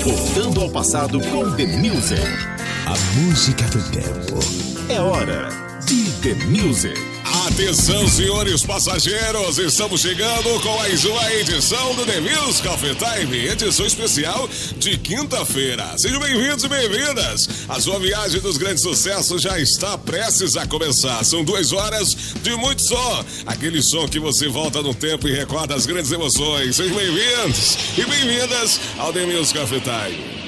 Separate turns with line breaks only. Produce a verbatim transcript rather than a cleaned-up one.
Voltando ao passado com The Music.
A música do tempo.
É hora de The Music.
Atenção, senhores passageiros, estamos chegando com mais uma edição do The Music of Time, edição especial de quinta-feira. Sejam bem-vindos e bem-vindas. A sua viagem dos grandes sucessos já está prestes a começar. São duas horas de muito som, aquele som que você volta no tempo e recorda as grandes emoções. Sejam bem-vindos e bem-vindas ao The Music of Time.